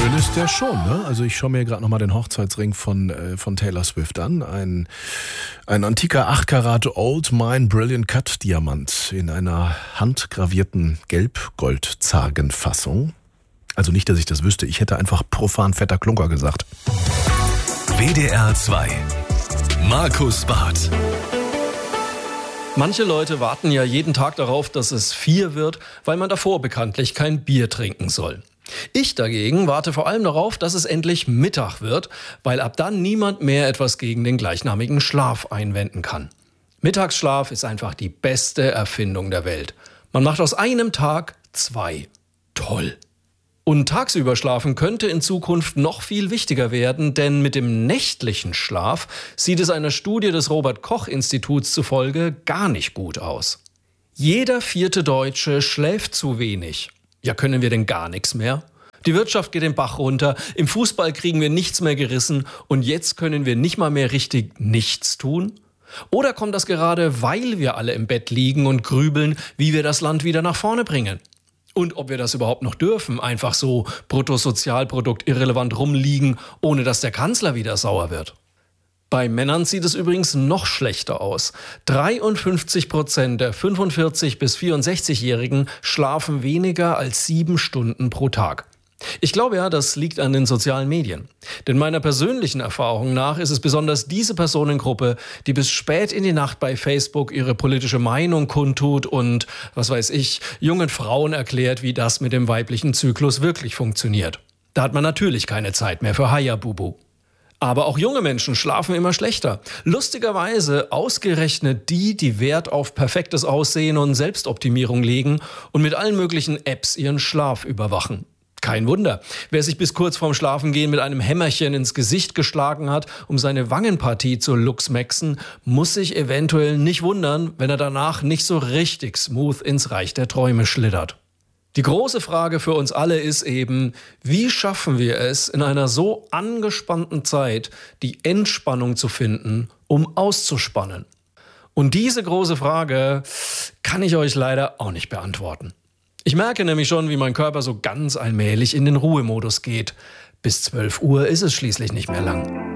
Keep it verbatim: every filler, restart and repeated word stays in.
Schön ist der schon, ne? Also ich schaue mir gerade nochmal den Hochzeitsring von, äh, von Taylor Swift an. Ein, ein antiker acht Karat Old Mine Brilliant Cut Diamant in einer handgravierten Gelb-Gold-Zagenfassung. Also nicht, dass ich das wüsste. Ich hätte einfach profan fetter Klunker gesagt. W D R zwei. Markus Barth. Manche Leute warten ja jeden Tag darauf, dass es vier wird, weil man davor bekanntlich kein Bier trinken soll. Ich dagegen warte vor allem darauf, dass es endlich Mittag wird, weil ab dann niemand mehr etwas gegen den gleichnamigen Schlaf einwenden kann. Mittagsschlaf ist einfach die beste Erfindung der Welt. Man macht aus einem Tag zwei. Toll. Und tagsüber schlafen könnte in Zukunft noch viel wichtiger werden, denn mit dem nächtlichen Schlaf sieht es einer Studie des Robert-Koch-Instituts zufolge gar nicht gut aus. Jeder vierte Deutsche schläft zu wenig. Ja, können wir denn gar nichts mehr? Die Wirtschaft geht den Bach runter, im Fußball kriegen wir nichts mehr gerissen und jetzt können wir nicht mal mehr richtig nichts tun? Oder kommt das gerade, weil wir alle im Bett liegen und grübeln, wie wir das Land wieder nach vorne bringen? Und ob wir das überhaupt noch dürfen, einfach so Bruttosozialprodukt irrelevant rumliegen, ohne dass der Kanzler wieder sauer wird. Bei Männern sieht es übrigens noch schlechter aus. dreiundfünfzig Prozent der fünfundvierzig- bis vierundsechzigjährigen schlafen weniger als sieben Stunden pro Tag. Ich glaube ja, das liegt an den sozialen Medien. Denn meiner persönlichen Erfahrung nach ist es besonders diese Personengruppe, die bis spät in die Nacht bei Facebook ihre politische Meinung kundtut und, was weiß ich, jungen Frauen erklärt, wie das mit dem weiblichen Zyklus wirklich funktioniert. Da hat man natürlich keine Zeit mehr für Hayabubu. Aber auch junge Menschen schlafen immer schlechter. Lustigerweise ausgerechnet die, die Wert auf perfektes Aussehen und Selbstoptimierung legen und mit allen möglichen Apps ihren Schlaf überwachen. Kein Wunder, wer sich bis kurz vorm Schlafengehen mit einem Hämmerchen ins Gesicht geschlagen hat, um seine Wangenpartie zu luxmaxen, muss sich eventuell nicht wundern, wenn er danach nicht so richtig smooth ins Reich der Träume schlittert. Die große Frage für uns alle ist eben, wie schaffen wir es, in einer so angespannten Zeit die Entspannung zu finden, um auszuspannen? Und diese große Frage kann ich euch leider auch nicht beantworten. Ich merke nämlich schon, wie mein Körper so ganz allmählich in den Ruhemodus geht. Bis zwölf Uhr ist es schließlich nicht mehr lang.